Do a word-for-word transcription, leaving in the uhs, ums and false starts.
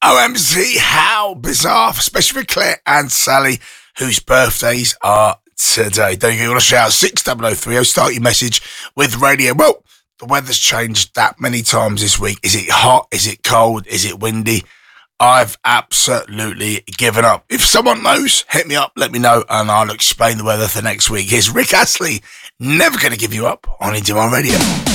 O M Z, how bizarre, especially for Claire and Sally, whose birthdays are today. Don't you want to shout six double oh three oh, start your message with radio. Well, the weather's changed that many times this week. Is it hot? Is it cold? Is it windy? I've absolutely given up. If someone knows, hit me up, let me know, and I'll explain the weather for next week. Here's Rick Astley, Never Gonna Give You Up on Indie One Radio.